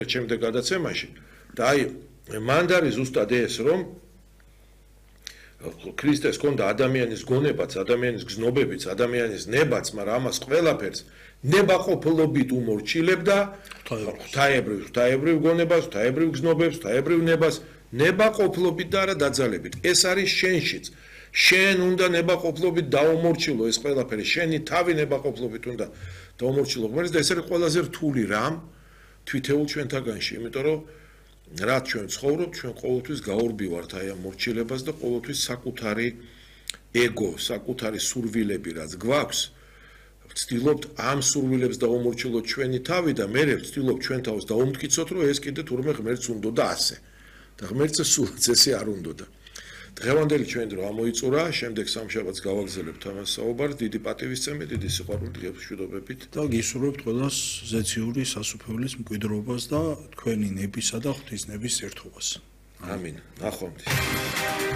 შემდეგ გადაცემაში და აი მან არის ზუსტად ეს რომ ქრისტეს ჰქონდა ადამიანის გონებაც, ადამიანის გზნობებიც, ადამიანის ნებაც, მაგრამ ამას ყველაფერს ნებაყოფლობით უმორჩილებდა ღვთაებრივ გონებას, ღვთაებრივ გზნობებს, ღვთაებრივ ნებას, ნებაყოფლობით და არა დაძალებით. ეს არის შენშიც. შენ უნდა ნებაყოფლობით დაუმორჩილო ეს ყველაფერი, შენი თავი ნებაყოფლობით უნდა დაუმორჩილო. მაგრამ ეს არის ყველაზე რთული რამ თვითეულ ჩვენთაგანში, იმიტომ რომ რაც ჩვენ ცხოვრობთ, ჩვენ ყოველთვის გაურბივართ აი ამ მორჩილებას და ყოველთვის საკუთარი ეგო, საკუთარი სურვილები რაც გვაქვს, ვცდილობთ ამ სურვილებს დაუმორჩილოთ ჩვენი თავი და მე ვცდილობ ჩვენ თავს დაუმტკიცოთ, რომ ეს კიდე თურმე ღმერთს უნდოდა ასე. და ღმერთს სულაც ესე არ უნდოდა. დღევანდელი ჩვენი დრო ამოიწურა, შემდეგ სამშაბათს გავაგზავნებთ ამას საუბარს, დიდი პატივისცემით, დიდი სიყვარულით, მშვიდობებით და გისურვებთ ყველას ზეციური სასუფეველის მკვიდრობას და თქვენი ნებისა და ღვთის ნების ერთობას. ამინ. ნახვამდის.